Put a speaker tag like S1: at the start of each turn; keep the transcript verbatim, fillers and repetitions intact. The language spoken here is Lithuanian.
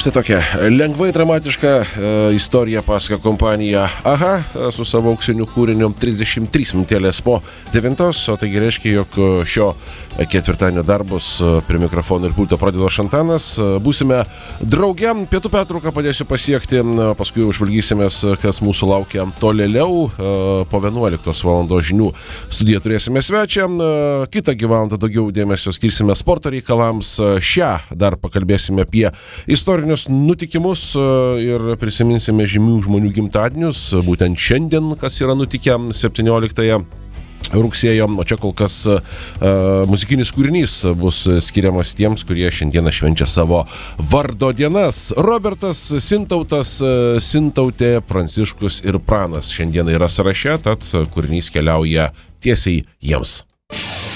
S1: Štai tokia lengvai dramatiška e, istorija pasaka kompanija Aha e, su savo auksiniu kūriniu trisdešimt trys minutėlės po devintos, o taigi reiškia, jog šio ketvirtadienio darbus prie mikrofono ir pulto pradeda Šantanas. Būsime drauge, pietų pertrauką padėsiu pasiekti, paskui užvalgysimės, kas mūsų laukia tolėliau. Po vienuoliktos valandos žinių studiją turėsime svečią. Kitą gyvalandą daugiau dėmesio skirsime sporto reikalams. Šią dar pakalbėsime apie istorinius nutikimus ir prisiminsime žymių žmonių gimtadienius. Būtent šiandien, kas yra nutikę septynioliktąją rugsėjo, o čia kol kas uh, muzikinis kūrinys bus skiriamas tiems, kurie šiandieną švenčia savo vardo dienas. Robertas, Sintautas, Sintautė, Pranciškus ir Pranas šiandieną yra sąraše, tad kūrinys keliauja tiesiai jiems.